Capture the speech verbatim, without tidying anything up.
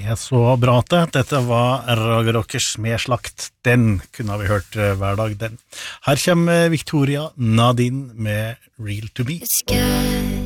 er så bra at det. Dette var Ragerockers med slakt. Den kunne vi hørt hver dag, den. Her kommer Victoria Nadine med Real to Be.